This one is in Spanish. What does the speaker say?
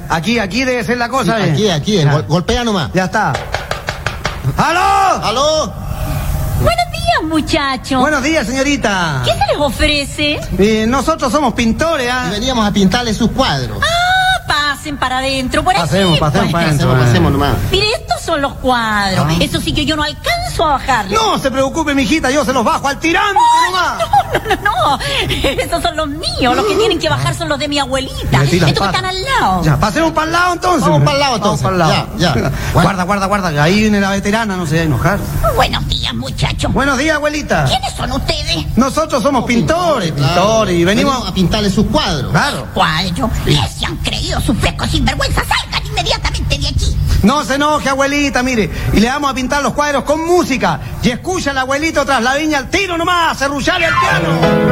Aquí debe ser la cosa. Aquí, golpea nomás. Ya está. ¡Aló! ¡Aló! Buenos días, muchachos. Buenos días, señorita. ¿Qué se les ofrece? Nosotros somos pintores, Y veníamos a pintarle sus cuadros. Pasen para adentro, por aquí. Pasemos para adentro. Pasemos nomás. Mire, estos son los cuadros. Eso sí que yo no alcanzo a bajarlos. No se preocupe, mijita, yo se los bajo al tirante nomás. No. Esos son los míos. Los que tienen que bajar son los de mi abuelita. Metí las Estos que patas. están al lado. Ya, pasemos para el lado entonces. Vamos para el lado entonces. Vamos para el lado. Ya. Guarda, que ahí viene la veterana, no se va a enojar. Buenos días, muchachos. Buenos días, abuelita. ¿Quiénes son ustedes? Nosotros somos pintores, y venimos a pintarle sus cuadros. Claro. Cuadro. Les han creído sus frescos sinvergüenza. Salgan inmediatamente de aquí. No se enoje, abuelita, mire. Y le vamos a pintar los cuadros con música. Y escucha al abuelito tras la viña al tiro nomás, a serrullarle al piano.